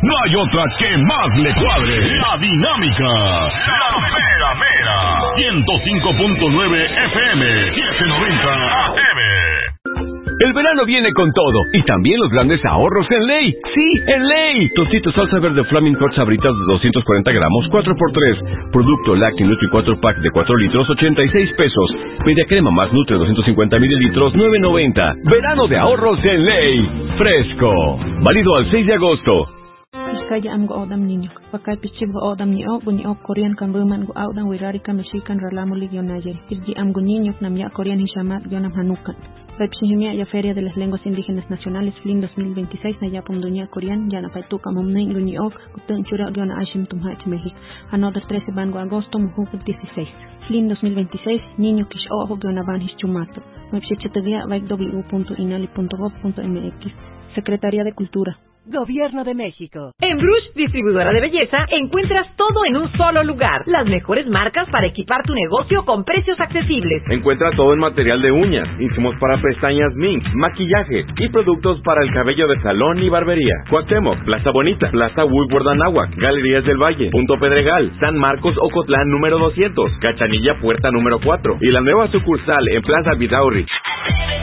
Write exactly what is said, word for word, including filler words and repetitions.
no hay otra que más le cuadre. La dinámica. La mera mera. ciento cinco punto nueve F M. setecientos noventa A M. El verano viene con todo, y también los grandes ahorros en Ley. ¡Sí, en Ley! Tostitos salsa verde Flaming Hot Sabritas de doscientos cuarenta gramos, cuatro por tres. Producto Lácteo Nutri cuatro pack de cuatro litros, ochenta y seis pesos. Media crema más Nutre doscientos cincuenta mililitros, nueve noventa. Verano de ahorros en Ley. Fresco. Válido al seis de agosto. Kaya am go odam ninyo. Pakai pichib go odam niyo, bunyo Korean kan buman go odam wirari kan Mexican ralamu ligionaye. Irgi am go niño namya Korean hishamat gionam hanukan. Pepsihimia ya Feria de las Lenguas Indígenas Nacionales F L I N dos mil veintiséis na yapum dunia Korean yana paituka mumnin guniok kutun chura giona ashim tumhach México. Another trece bango agosto mujuk dieciséis. F L I N dos mil veintiséis niño kish ojo giona van hischumato. Website vaik w punto inali punto gov punto m x. Secretaría de Cultura. Gobierno de México. En Brush, distribuidora de belleza, encuentras todo en un solo lugar. Las mejores marcas para equipar tu negocio con precios accesibles. Encuentra todo en material de uñas, insumos para pestañas Mink, maquillaje y productos para el cabello de salón y barbería. Cuauhtémoc, Plaza Bonita, Plaza Woodward Anáhuac, Galerías del Valle, Punto Pedregal, San Marcos Ocotlán número doscientos, Cachanilla Puerta número cuatro y la nueva sucursal en Plaza Vidaurri.